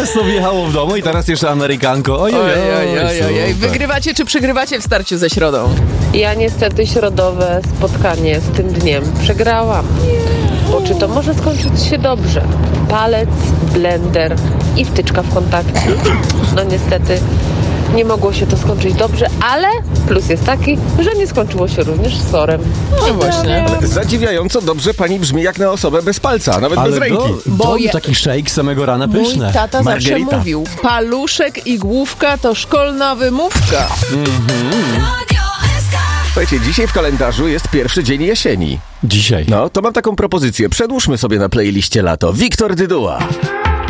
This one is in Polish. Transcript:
Testo wjechało w domu i teraz jeszcze Amerykanko. Ojej. Wygrywacie czy przegrywacie w starciu ze środą? Ja niestety środowe spotkanie z tym dniem przegrałam. Bo czy to może skończyć się dobrze? Palec, blender i wtyczka w kontakcie. No niestety nie mogło się to skończyć dobrze, ale plus jest taki, że nie skończyło się również z sorem. No właśnie. Zadziwiająco dobrze pani brzmi jak na osobę bez palca, nawet bez ręki. Bo ja- taki shake samego rana Mój pyszne. tata zawsze Margarita. mówił, paluszek i główka to szkolna wymówka. Słuchajcie, dzisiaj w kalendarzu jest pierwszy dzień jesieni. Dzisiaj. No, to mam taką propozycję. Przedłużmy sobie na playliście lato. Wiktor Dyduła.